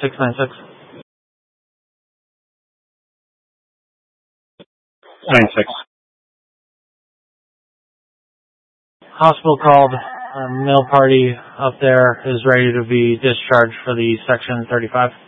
696. 96. Hospital called. Our male party up there is ready to be discharged for the Section 35.